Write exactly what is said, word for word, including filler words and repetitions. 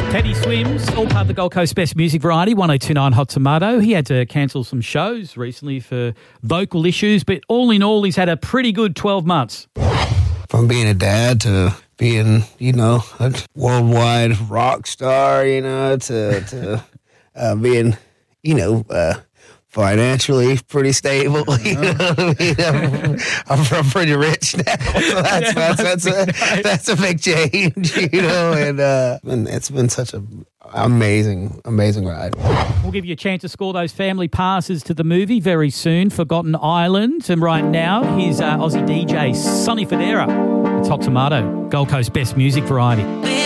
Teddy Swims, all part of the Gold Coast Best Music Variety, one oh two point nine Hot Tomato. He had to cancel some shows recently for vocal issues, but all in all, he's had a pretty good twelve months. From being a dad to being, you know, a worldwide rock star, you know, to, to uh, being, you know, uh, financially pretty stable. You know what I mean? I'm, I'm, I'm pretty rich now, so that's that's that's a, that's a big change, you know. And uh, and it's been such an amazing, amazing ride. We'll give you a chance to score those family passes to the movie very soon, Forgotten Island. And right now, here's uh, Aussie D J Sonny Fodera. It's Hot Tomato, Gold Coast Best Music Variety.